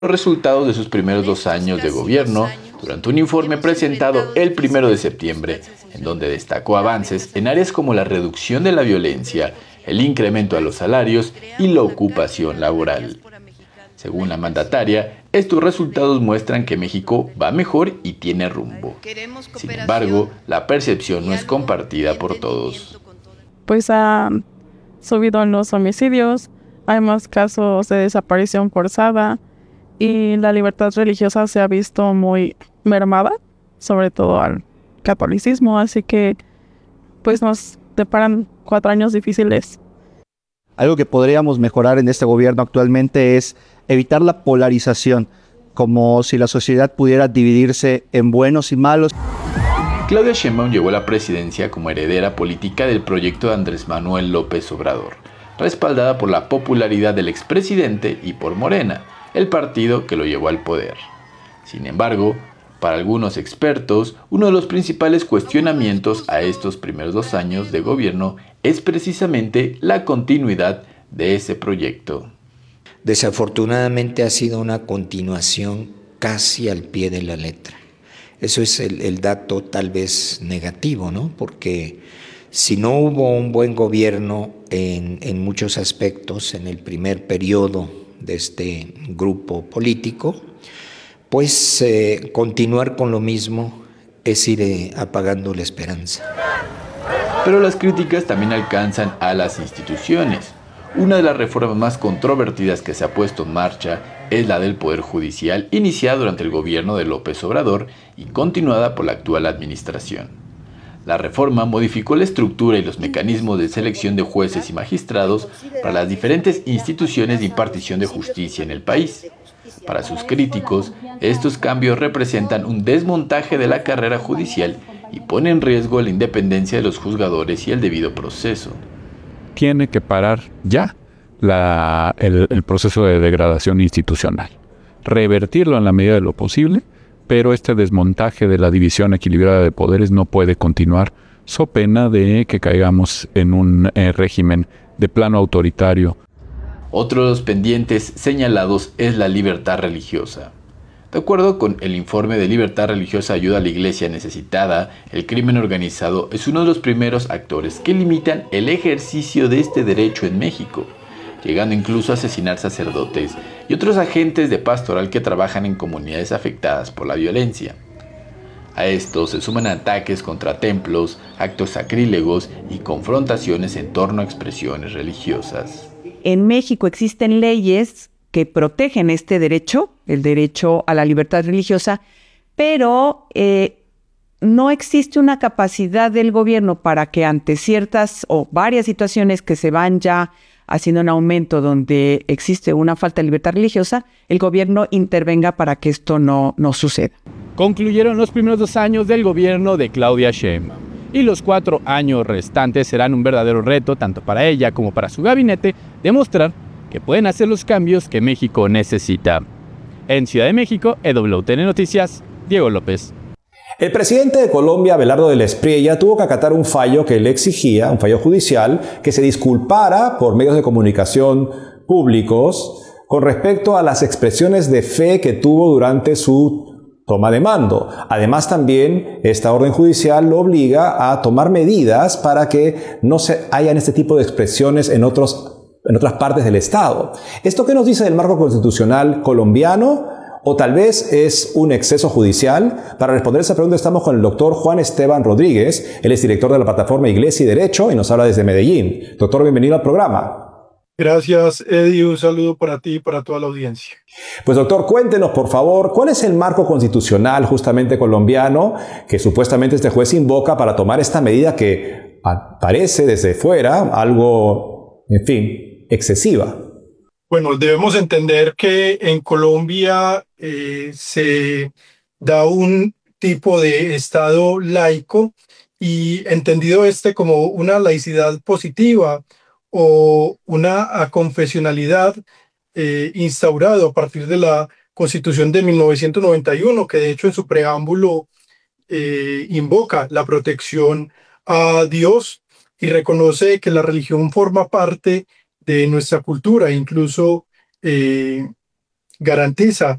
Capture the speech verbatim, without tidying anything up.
los resultados de sus primeros dos años de gobierno durante un informe presentado el primero de septiembre, en donde destacó avances en áreas como la reducción de la violencia, el incremento a los salarios y la ocupación laboral. Según la mandataria, estos resultados muestran que México va mejor y tiene rumbo. Sin embargo, la percepción no es compartida por todos. Pues han subido los homicidios, hay más casos de desaparición forzada y la libertad religiosa se ha visto muy mermada, sobre todo al catolicismo, así que pues nos deparan cuatro años difíciles. Algo que podríamos mejorar en este gobierno actualmente es evitar la polarización, como si la sociedad pudiera dividirse en buenos y malos. Claudia Sheinbaum llegó a la presidencia como heredera política del proyecto de Andrés Manuel López Obrador, respaldada por la popularidad del expresidente y por Morena, el partido que lo llevó al poder. Sin embargo, para algunos expertos, uno de los principales cuestionamientos a estos primeros dos años de gobierno es precisamente la continuidad de ese proyecto. Desafortunadamente ha sido una continuación casi al pie de la letra. Eso es el, el dato tal vez negativo, ¿no? Porque si no hubo un buen gobierno en, en muchos aspectos en el primer periodo de este grupo político, pues eh, continuar con lo mismo es ir eh, apagando la esperanza. Pero las críticas también alcanzan a las instituciones. Una de las reformas más controvertidas que se ha puesto en marcha es la del Poder Judicial, iniciada durante el gobierno de López Obrador y continuada por la actual administración. La reforma modificó la estructura y los mecanismos de selección de jueces y magistrados para las diferentes instituciones de impartición de justicia en el país. Para sus críticos, estos cambios representan un desmontaje de la carrera judicial y ponen en riesgo la independencia de los juzgadores y el debido proceso. Tiene que parar ya la, el, el proceso de degradación institucional, revertirlo en la medida de lo posible, pero este desmontaje de la división equilibrada de poderes no puede continuar, so pena de que caigamos en un eh, régimen de plano autoritario. Otro de los pendientes señalados es la libertad religiosa. De acuerdo con el informe de Libertad Religiosa Ayuda a la Iglesia Necesitada, el crimen organizado es uno de los primeros actores que limitan el ejercicio de este derecho en México, llegando incluso a asesinar sacerdotes y otros agentes de pastoral que trabajan en comunidades afectadas por la violencia. A esto se suman ataques contra templos, actos sacrílegos y confrontaciones en torno a expresiones religiosas. En México existen leyes que protegen este derecho, el derecho a la libertad religiosa, pero eh, no existe una capacidad del gobierno para que ante ciertas o varias situaciones que se van ya haciendo un aumento donde existe una falta de libertad religiosa, el gobierno intervenga para que esto no, no suceda. Concluyeron los primeros dos años del gobierno de Claudia Sheinbaum, y los cuatro años restantes serán un verdadero reto tanto para ella como para su gabinete demostrar que pueden hacer los cambios que México necesita. En Ciudad de México, E W T N Noticias, Diego López. El presidente de Colombia, Abelardo de la Espriella, tuvo que acatar un fallo que le exigía, un fallo judicial, que se disculpara por medios de comunicación públicos con respecto a las expresiones de fe que tuvo durante su toma de mando. Además, también esta orden judicial lo obliga a tomar medidas para que no se hayan este tipo de expresiones en otros en otras partes del Estado. ¿Esto qué nos dice del marco constitucional colombiano? ¿O tal vez es un exceso judicial? Para responder esa pregunta estamos con el doctor Juan Esteban Rodríguez. Él es director de la plataforma Iglesia y Derecho y nos habla desde Medellín. Doctor, bienvenido al programa. Gracias, Eddie. Un saludo para ti y para toda la audiencia. Pues doctor, cuéntenos por favor, ¿cuál es el marco constitucional justamente colombiano que supuestamente este juez invoca para tomar esta medida que parece desde fuera algo, en fin, excesiva? Bueno, debemos entender que en Colombia eh, se da un tipo de Estado laico y entendido este como una laicidad positiva o una aconfesionalidad eh, instaurado a partir de la Constitución de mil novecientos noventa y uno, que de hecho en su preámbulo eh, invoca la protección a Dios y reconoce que la religión forma parte de nuestra cultura. Incluso eh, garantiza